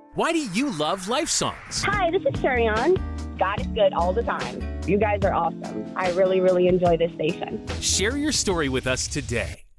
Why do you love Life Songs? Hi, this is Sherry-On. God is good all the time. You guys are awesome. I really, really enjoy this station. Share your story with us today.